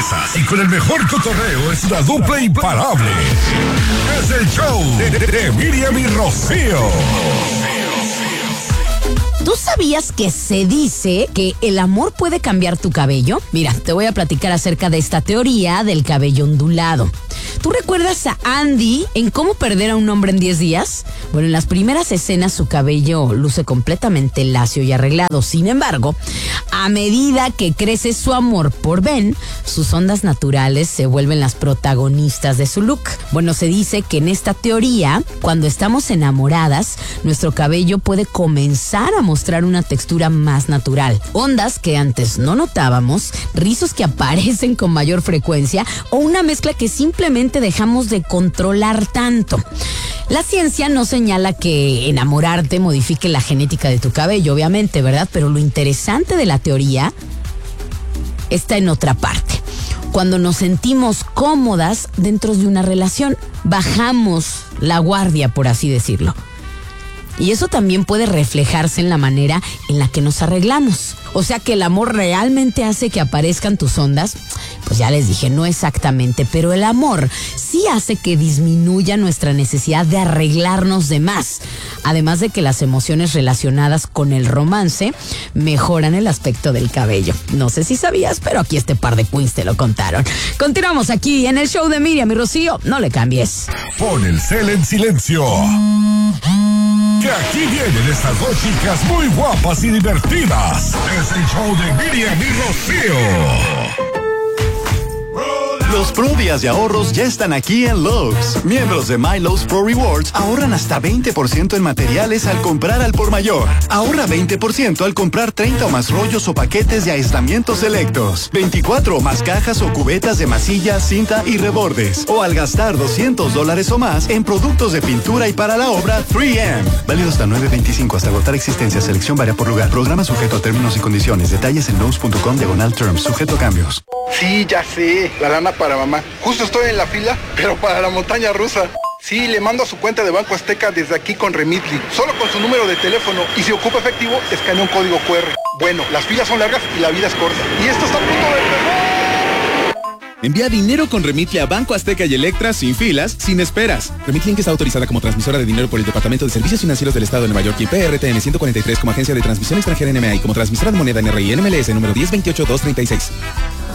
risas y con el mejor cotorreo es una dupla imparable. Es el show de Miriam y Rocío. ¿Tú sabías que se dice que el amor puede cambiar tu cabello? Mira, te voy a platicar acerca de esta teoría del cabello ondulado. ¿Tú recuerdas a Andy en Cómo perder a un hombre en 10 días? Bueno, en las primeras escenas su cabello luce completamente lacio y arreglado. Sin embargo, a medida que crece su amor por Ben, sus ondas naturales se vuelven las protagonistas de su look. Bueno, se dice que en esta teoría, cuando estamos enamoradas, nuestro cabello puede comenzar a mostrar una textura más natural. Ondas que antes no notábamos, rizos que aparecen con mayor frecuencia o una mezcla que simplemente dejamos de controlar tanto. La ciencia no señala que enamorarte modifique la genética de tu cabello, obviamente, ¿verdad? Pero lo interesante de la teoría está en otra parte. Cuando nos sentimos cómodas dentro de una relación, bajamos la guardia, por así decirlo. Y eso también puede reflejarse en la manera en la que nos arreglamos. O sea que el amor realmente hace que aparezcan tus ondas. Pues ya les dije, no exactamente, pero el amor sí hace que disminuya nuestra necesidad de arreglarnos de más. Además de que las emociones relacionadas con el romance mejoran el aspecto del cabello. No sé si sabías, pero aquí este par de queens te lo contaron. Continuamos aquí en el show de Miriam y Rocío. No le cambies. Pon el cel en silencio. Que aquí vienen estas dos chicas muy guapas y divertidas. Es el show de Miriam y Rocío. Los Pro Días de ahorros ya están aquí en Lowe's. Miembros de My Lowe's Pro Rewards ahorran hasta 20% en materiales al comprar al por mayor. Ahorra 20% al comprar 30 o más rollos o paquetes de aislamientos selectos, 24 o más cajas o cubetas de masilla, cinta y rebordes. O al gastar $200 o más en productos de pintura y para la obra 3M. Válido hasta 9/25 hasta agotar existencia. Selección varía por lugar. Programa sujeto a términos y condiciones. Detalles en lowes.com/terms. Sujeto a cambios. Sí, ya sé. La lana para mamá. Justo estoy en la fila, pero para la montaña rusa. Sí, le mando a su cuenta de Banco Azteca desde aquí con Remitly. Solo con su número de teléfono. Y si ocupa efectivo, escanea un código QR. Bueno, las filas son largas y la vida es corta. Y esto está a punto de empezar. Envía dinero con Remitly a Banco Azteca y Electra sin filas, sin esperas. Remitly está autorizada como transmisora de dinero por el Departamento de Servicios Financieros del Estado de Nueva York y PRTN 143 como agencia de transmisión extranjera NMI como transmisora de moneda NRI NMLS número 1028236.